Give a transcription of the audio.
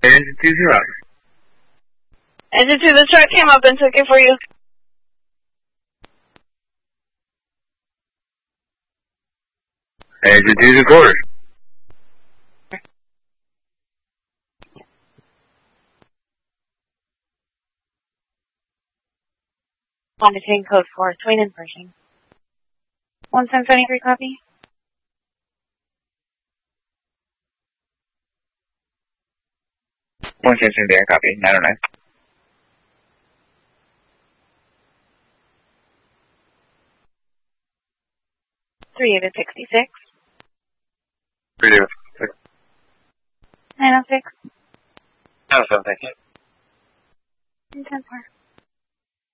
Engine 2 0. Engine 2, the truck came up and took it for you. Engine 2 is quarter. Monitoring code 4, Twain and Pershing. 1773 copy. One station there, copy. 909. Three eight 66. 306. 906. 907, thank you. 10-4.